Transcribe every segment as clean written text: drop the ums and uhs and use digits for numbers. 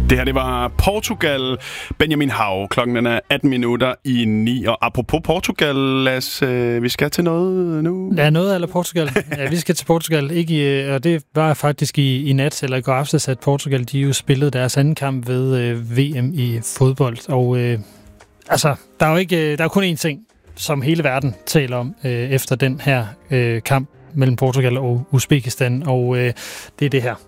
Det her, det var Portugal, Benjamin Hav. Klokken er 9:18. Og apropos Portugal, Lads, vi skal til noget nu. Ja, noget eller Portugal. Ja, vi skal til Portugal. Ikke og det var faktisk i nat, eller i går aftes, at Portugal, de jo spillede deres anden kamp ved VM i fodbold. Og altså, der er jo kun én ting, som hele verden taler om efter den her kamp mellem Portugal og Uzbekistan, og det er det her.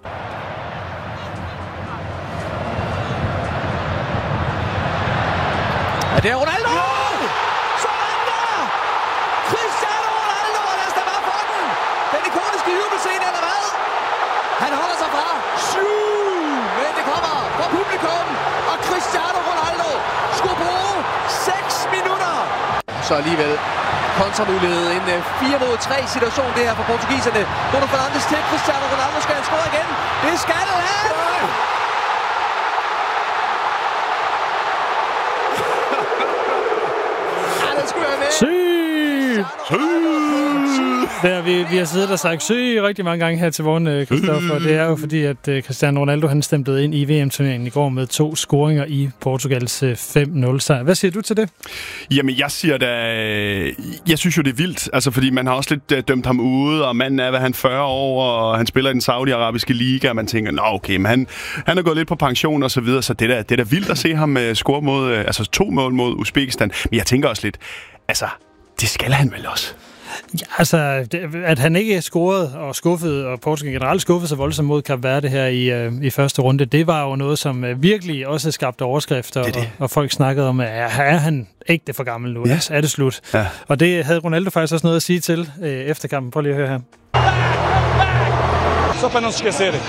Er det Ronaldo? Sådan der! Cristiano Ronaldo, og lad os da bare få den! Den ikoniske jubelscene, eller hvad? Han holder sig fra. Men det kommer fra publikum, og Cristiano Ronaldo skulle bruge 6 minutter. Så alligevel kontramulighed, en 4-mod-3 situation det her for portugiserne. Bruno Fernandes til Cristiano Ronaldo, skal han score igen? Det skal han! Vi har siddet og sagt syg rigtig mange gange her til morgen, Christoffer. Det er jo fordi, at Cristiano Ronaldo han stemplede ind i VM-turneringen i går med 2 scoringer i Portugals 5-0-sejr. Hvad siger du til det? Jamen, jeg siger da... Jeg synes jo, det er vildt, altså, fordi man har også lidt dømt ham ude, og manden er, hvad han 40 år, og han spiller i den saudiarabiske liga, og man tænker, nå okay, men han er gået lidt på pension og så videre, så det er da vildt at se ham score mod, altså 2 mål mod Uzbekistan. Men jeg tænker også lidt, altså, det skal han vel også? Ja, altså, at han ikke scorede og skuffede, og Portugal generelt skuffede sig voldsomt mod Kap Verde her i første runde, det var jo noget, som virkelig også skabte overskrifter, og folk snakkede om, at er han ikke for gammel nu? Ja. Er det slut? Ja. Og det havde Ronaldo faktisk også noget at sige til efter kampen. Prøv lige at høre her. Só para não se esquecerem.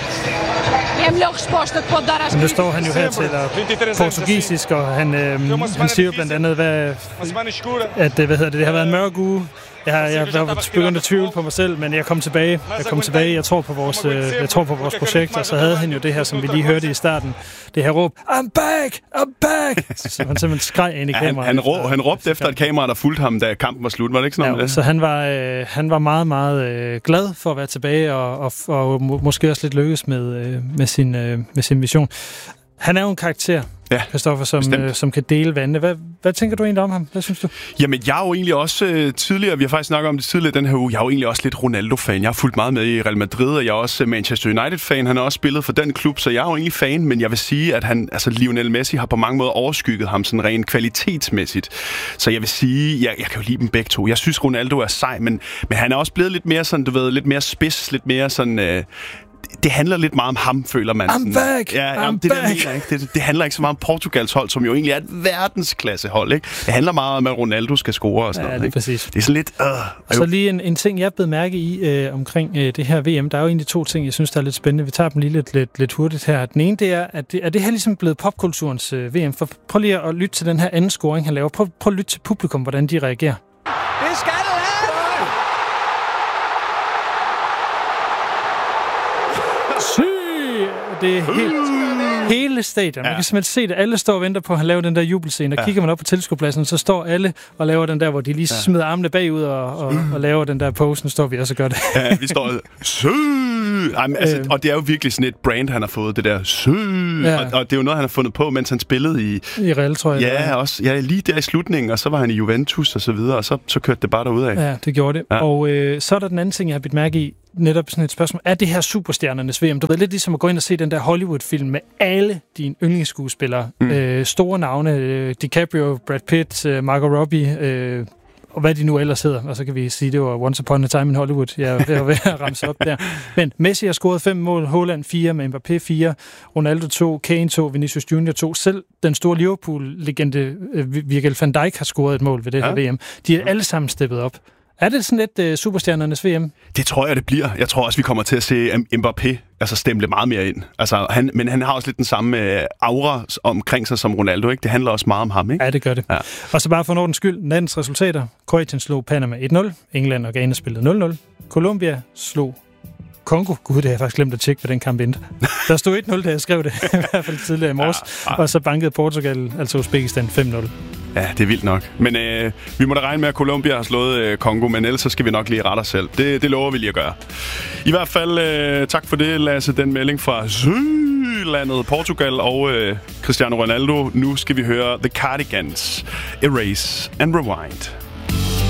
Nu står han jo her til portugisisk, og han siger jo blandt andet, at det har været en mørk uge. Jeg var begyndt at tvivle på mig selv, men jeg kom tilbage. Jeg tror på vores projekt, og så havde han jo det her, som vi lige hørte i starten. Det her råb, I'm back! Så han simpelthen skreg ind i kameraet. Han råbte efter et kamera, der fulgte ham, da kampen var slut. Var det ikke sådan noget? Så han var meget, meget glad for at være tilbage, og måske også lidt lykkes med sin mission. Han er jo en karakter, Christoffer, som kan dele vandene. Hvad tænker du egentlig om ham? Hvad synes du? Jamen, jeg er jo egentlig også tidligere, vi har faktisk snakket om det tidligere den her uge, jeg er jo egentlig også lidt Ronaldo-fan. Jeg har fulgt meget med i Real Madrid, og jeg er også Manchester United-fan. Han har også spillet for den klub, så jeg er jo egentlig fan, men jeg vil sige, at Lionel Messi har på mange måder overskygget ham sådan rent kvalitetsmæssigt. Så jeg vil sige, jeg kan jo lide dem begge to. Jeg synes, Ronaldo er sej, men han er også blevet lidt mere sådan, du ved, lidt mere spids, lidt mere sådan... Det handler lidt meget om ham, føler man. I'm back! Ja, I'm back! Det handler ikke så meget om Portugals hold, som jo egentlig er et verdensklassehold, ikke? Det handler meget om, at Ronaldo skal score og sådan noget. Ja, det er præcis. Det er sådan lidt... Så lige en ting, jeg blev mærke i omkring det her VM. Der er jo egentlig 2 ting, jeg synes, der er lidt spændende. Vi tager dem lige lidt hurtigt her. Den ene, det er, at det her ligesom blevet popkulturens VM. For prøv lige at lytte til den her anden scoring, han laver. Prøv at lytte til publikum, hvordan de reagerer. Det skal du have! Det er hele stadion. Man kan simpelthen se det. Alle står og venter på, at han laver den der jubelscene. Og kigger man op på tilskuerpladsen, så står alle og laver den der, hvor de lige smider armene bagud og laver den der pose. Nu står vi også og gør det. Ja, vi står og det er jo virkelig sådan et brand, han har fået, det der og det er jo noget, han har fundet på, mens han spillede i Real, tror jeg. Ja, også, lige der i slutningen, og så var han i Juventus og så videre, og så kørte det bare derudad. Ja, det gjorde det. Ja. Og så er der den anden ting, jeg har bidt mærke i, netop sådan et spørgsmål. Er det her superstjernernes VM? Du ved, lidt ligesom at gå ind og se den der Hollywood-film med alle dine yndlingsskuespillere. Store navne, DiCaprio, Brad Pitt, Margot Robbie, og hvad de nu ellers hedder. Og så kan vi sige, det var Once Upon a Time in Hollywood. Jeg er ved at ramse op der. Men Messi har scoret 5 mål, Haaland 4, med Mbappé 4, Ronaldo 2, Kane 2, Vinicius Junior 2. Selv den store Liverpool-legende Virgil van Dijk har scoret et mål ved det her VM. De er alle sammen steppet op. Er det sådan lidt superstjernernes VM? Det tror jeg, det bliver. Jeg tror også, vi kommer til at se Mbappé stemple meget mere ind. Men han har også lidt den samme aura omkring sig som Ronaldo, ikke? Det handler også meget om ham, ikke? Ja, det gør det. Ja. Og så bare for ordens skyld, nattens resultater. Kroatien slog Panama 1-0. England og Ghana spillede 0-0. Colombia slog Kongo. Gud, det har jeg faktisk glemt at tjekke, hvad den kamp endte. Der stod 1-0, da jeg skrev det, i hvert fald tidligere i morges. Ja. Og så bankede Portugal, altså Uzbekistan, 5-0. Ja, det er vildt nok. Men vi må da regne med, at Colombia har slået Kongo, men ellers så skal vi nok lige rette os selv. Det lover vi lige at gøre. I hvert fald tak for det, Lasse, den melding fra Guldbylandet, Portugal og Cristiano Ronaldo. Nu skal vi høre The Cardigans, Erase and Rewind.